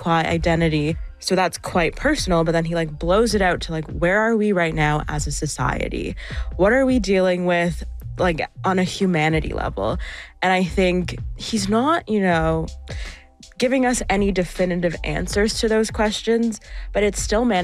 qua identity. So that's quite personal, but then he like blows it out to like, where are we right now as a society? What are we dealing with like on a humanity level? And I think he's not, giving us any definitive answers to those questions, but it's still